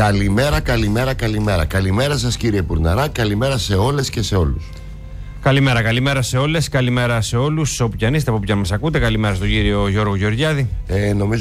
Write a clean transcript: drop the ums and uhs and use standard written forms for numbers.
Καλημέρα, καλημέρα, καλημέρα. Καλημέρα σας κύριε Πουρναρά, καλημέρα σε όλες και σε όλους. Καλημέρα σε όλες, καλημέρα σε όλους. Όπου κι αν είστε, από όπου κι αν μας ακούτε, καλημέρα στον κύριο Γιώργο Γεωργιάδη. Νομίζω